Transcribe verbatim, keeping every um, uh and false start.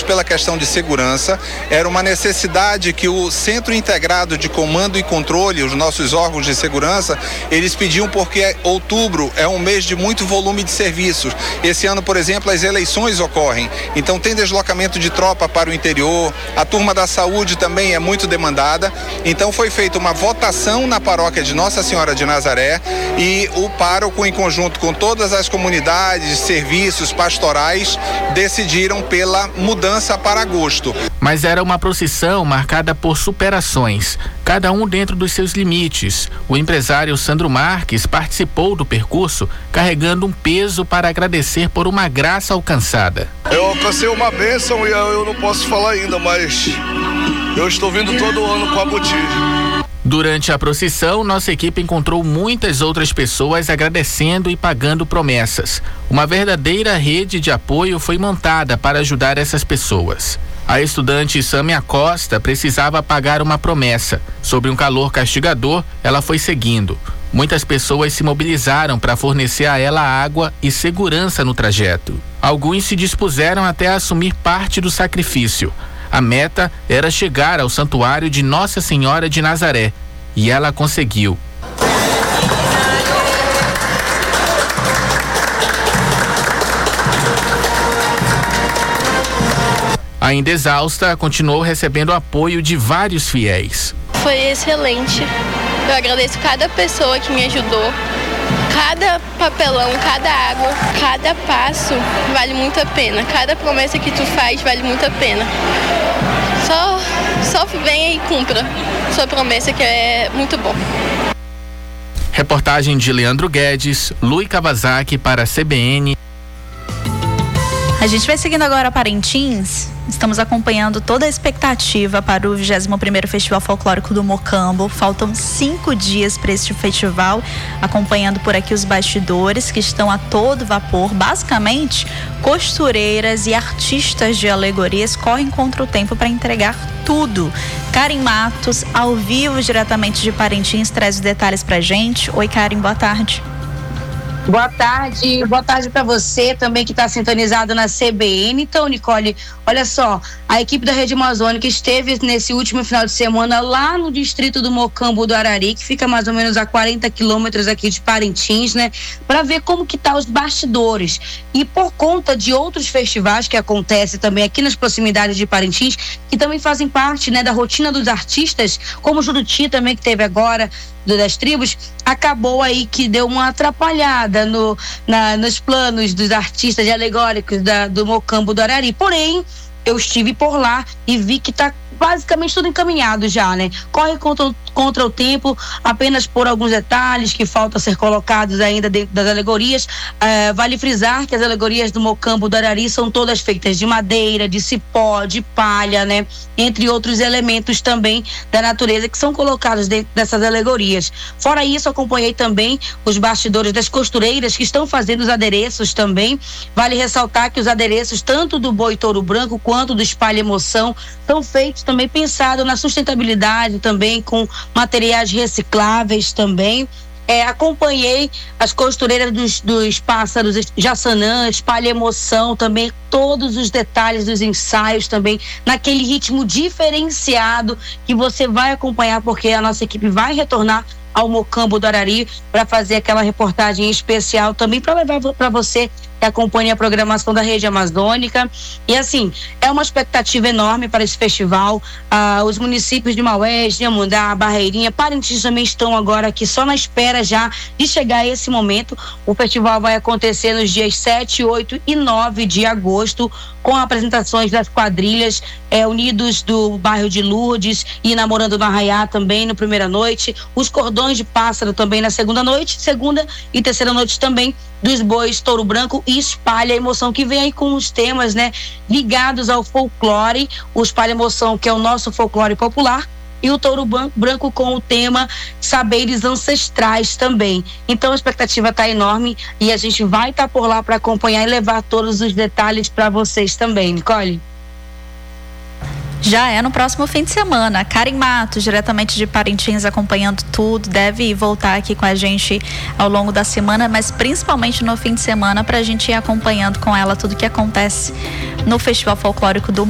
principalmente pela questão de segurança. Era uma necessidade que o Centro Integrado de Comando e Controle, os nossos órgãos de segurança, eles pediam porque outubro é um mês de muito volume de serviços. Esse ano, por exemplo, as eleições ocorrem, então tem deslocamento de tropa para o interior, a turma da saúde também é muito demandada, então foi feita uma votação na paróquia de Nossa Senhora de Nazaré e o pároco, em conjunto com todas as comunidades, serviços pastorais, decidiram pela mudança para agosto. Mas era uma procissão marcada por superações, cada um dentro dos seus limites. O empresário Sandro Marques participou do percurso carregando um peso para agradecer por uma graça alcançada. Eu alcancei uma bênção e eu não posso falar ainda, mas eu estou vindo todo ano com a botija. Durante a procissão, nossa equipe encontrou muitas outras pessoas agradecendo e pagando promessas. Uma verdadeira rede de apoio foi montada para ajudar essas pessoas. A estudante Sâmia Costa precisava pagar uma promessa. Sob um calor castigador, ela foi seguindo. Muitas pessoas se mobilizaram para fornecer a ela água e segurança no trajeto. Alguns se dispuseram até a assumir parte do sacrifício. A meta era chegar ao santuário de Nossa Senhora de Nazaré, e ela conseguiu. Ainda exausta, continuou recebendo apoio de vários fiéis. Foi excelente. Eu agradeço cada pessoa que me ajudou. Cada papelão, cada água, cada passo vale muito a pena. Cada promessa que tu faz vale muito a pena. Só, só venha e cumpra sua promessa, que é muito bom. Reportagem de Leandro Guedes, Lui Kawasaki para a C B N. A gente vai seguindo agora a Parintins. Estamos acompanhando toda a expectativa para o vigésimo primeiro Festival Folclórico do Mocambo. Faltam cinco dias para este festival, acompanhando por aqui os bastidores que estão a todo vapor. Basicamente, costureiras e artistas de alegorias correm contra o tempo para entregar tudo. Karen Matos, ao vivo, diretamente de Parintins, traz os detalhes pra gente. Oi, Karen, boa tarde. Boa tarde, boa tarde para você também que está sintonizado na C B N. Então, Nicole, olha só, a equipe da Rede Amazônica esteve nesse último final de semana lá no distrito do Mocambo do Arari, que fica mais ou menos a quarenta quilômetros aqui de Parintins, né? Para ver como que tá os bastidores. E por conta de outros festivais que acontecem também aqui nas proximidades de Parintins, que também fazem parte, né, da rotina dos artistas, como o Juruti também que teve agora, do, das tribos, acabou aí que deu uma atrapalhada no, na, nos planos dos artistas alegóricos da, do Mocambo do Arari. Porém, eu estive por lá e vi que está basicamente tudo encaminhado já, né? Corre contra, contra o tempo, apenas por alguns detalhes que faltam ser colocados ainda dentro das alegorias. Uh, vale frisar que as alegorias do Mocambo do Arari são todas feitas de madeira, de cipó, de palha, né? Entre outros elementos também da natureza que são colocados dentro dessas alegorias. Fora isso, acompanhei também os bastidores das costureiras que estão fazendo os adereços também. Vale ressaltar que os adereços, tanto do Boi Touro Branco quanto do Espalha Emoção, são feitos também pensado na sustentabilidade também, com materiais recicláveis também. É, acompanhei as costureiras dos, dos pássaros Jaçanã, Espalha Emoção também, todos os detalhes dos ensaios também, naquele ritmo diferenciado que você vai acompanhar, porque a nossa equipe vai retornar ao Mocambo do Arari para fazer aquela reportagem especial também para levar para você que acompanha a programação da Rede Amazônica. E assim, é uma expectativa enorme para esse festival. Ah, os municípios de Maués, Inhamundá, Barreirinha, Parintins também estão agora aqui só na espera já de chegar a esse momento. O festival vai acontecer nos dias sete, oito e nove de agosto, com apresentações das quadrilhas é, Unidos do bairro de Lourdes e Namorando no Arraiá também na primeira noite, os cordões de pássaro também na segunda noite, segunda e terceira noite também dos bois Touro Branco e Espalha Emoção, que vem aí com os temas, né, ligados ao folclore. O Espalha Emoção, que é o nosso folclore popular, e o Touro Branco com o tema Saberes Ancestrais também. Então a expectativa está enorme e a gente vai estar tá por lá para acompanhar e levar todos os detalhes para vocês também, Nicole. Já é no próximo fim de semana. Karen Matos, diretamente de Parintins, acompanhando tudo, deve voltar aqui com a gente ao longo da semana, mas principalmente no fim de semana, para a gente ir acompanhando com ela tudo que acontece no Festival Folclórico do